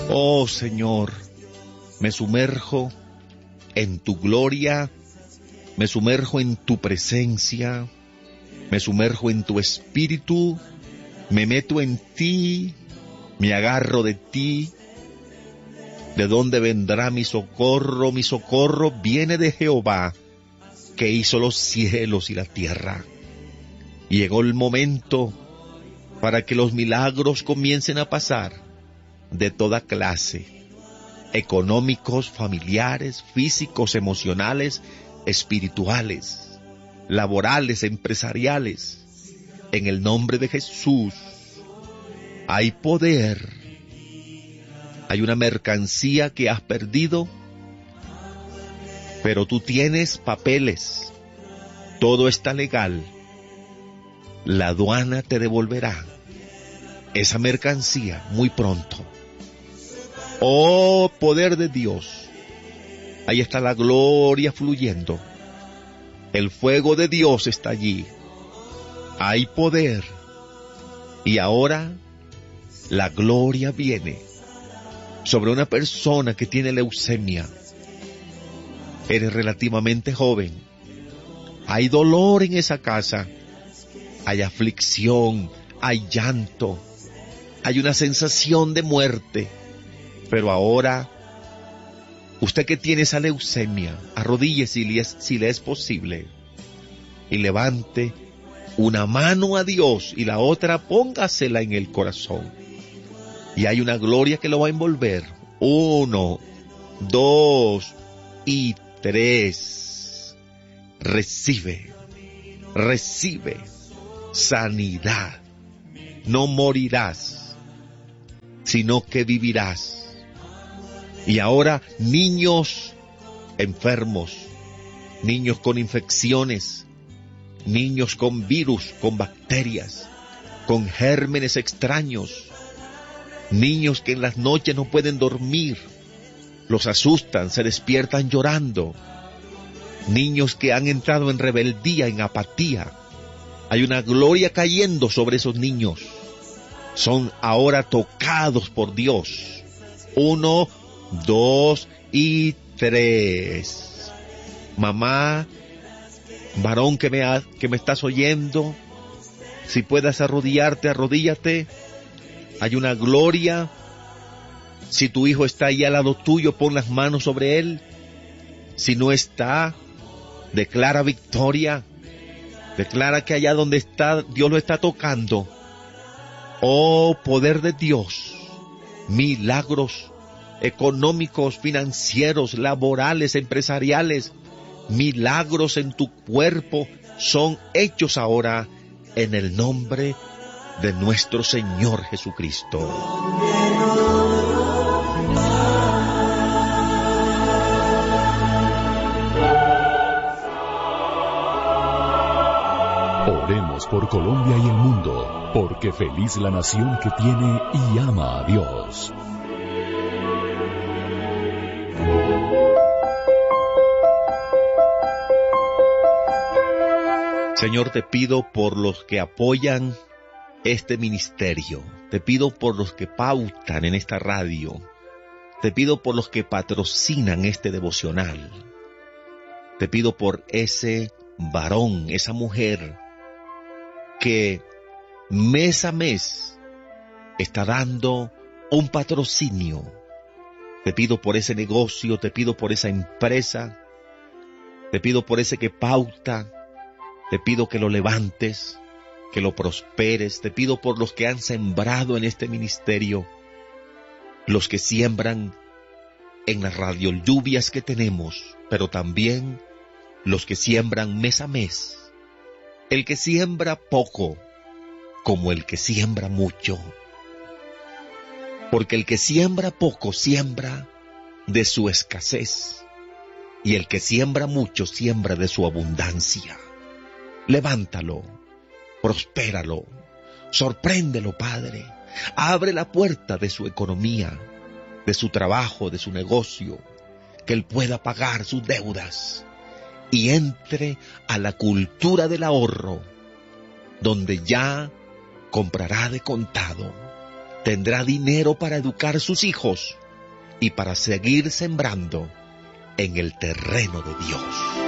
Oh Señor, me sumerjo en tu gloria, me sumerjo en tu presencia, me sumerjo en tu espíritu, me meto en ti, me agarro de ti. ¿De dónde vendrá mi socorro? Mi socorro viene de Jehová, que hizo los cielos y la tierra. Llegó el momento para que los milagros comiencen a pasar de toda clase, económicos, familiares, físicos, emocionales, espirituales, laborales, empresariales. En el nombre de Jesús hay poder. Hay una mercancía que has perdido, pero tú tienes papeles. Todo está legal. La aduana te devolverá esa mercancía muy pronto. Oh, poder de Dios. Ahí está la gloria fluyendo. El fuego de Dios está allí. Hay poder. Y ahora la gloria viene sobre una persona que tiene leucemia. Eres relativamente joven. Hay dolor en esa casa. Hay aflicción, hay llanto, hay una sensación de muerte. Pero ahora, usted que tiene esa leucemia, arrodíllese si le es posible y levante una mano a Dios y la otra póngasela en el corazón. Y hay una gloria que lo va a envolver. 1, 2 y 3. Recibe sanidad. No morirás, sino que vivirás. Y ahora, niños enfermos, niños con infecciones, niños con virus, con bacterias, con gérmenes extraños, niños que en las noches no pueden dormir, los asustan, se despiertan llorando, niños que han entrado en rebeldía, en apatía. Hay una gloria cayendo sobre esos niños. Son ahora tocados por Dios. 1, 2 y 3. Mamá, varón que me estás oyendo, si puedas arrodillarte, arrodíllate. Hay una gloria. Si tu hijo está ahí al lado tuyo, pon las manos sobre él. Si no está, declara victoria. Declara que allá donde está, Dios lo está tocando. Oh, poder de Dios. Milagros económicos, financieros, laborales, empresariales. Milagros en tu cuerpo son hechos ahora en el nombre de nuestro Señor Jesucristo. Oremos por Colombia y el mundo, porque feliz la nación que tiene y ama a Dios. Señor, te pido por los que apoyan este ministerio, te pido por los que pautan en esta radio, te pido por los que patrocinan este devocional, te pido por ese varón, esa mujer que mes a mes está dando un patrocinio. Te pido por ese negocio, te pido por esa empresa, te pido por ese que pauta, te pido que lo levantes, que lo prosperes, te pido por los que han sembrado en este ministerio, los que siembran en las radiolluvias que tenemos, pero también los que siembran mes a mes. El que siembra poco, como el que siembra mucho. Porque el que siembra poco, siembra de su escasez. Y el que siembra mucho, siembra de su abundancia. Levántalo, prospéralo, sorpréndelo, Padre. Abre la puerta de su economía, de su trabajo, de su negocio, que él pueda pagar sus deudas. Y entre a la cultura del ahorro, donde ya comprará de contado, tendrá dinero para educar sus hijos y para seguir sembrando en el terreno de Dios.